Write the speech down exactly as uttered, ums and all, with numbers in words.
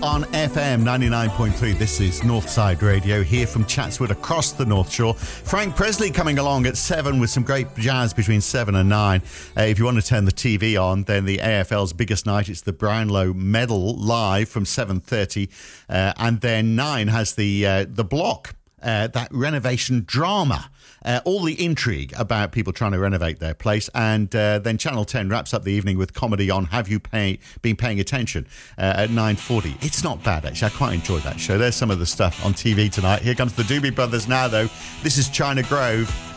On F M ninety-nine point three, this is Northside Radio, here from Chatswood across the North Shore. Frank Presley coming along at seven with some great jazz between seven and nine. Uh, if you want to turn the T V on, then the A F L's biggest night, it's the Brownlow Medal live from seven thirty. Uh, and then nine has the uh, the block, uh, that renovation drama. Uh, all the intrigue about people trying to renovate their place. And uh, then Channel ten wraps up the evening with comedy on Have You pay, Been Paying Attention uh, at nine forty. It's not bad, actually. I quite enjoyed that show. There's some of the stuff on T V tonight. Here comes the Doobie Brothers now, though. This is China Grove.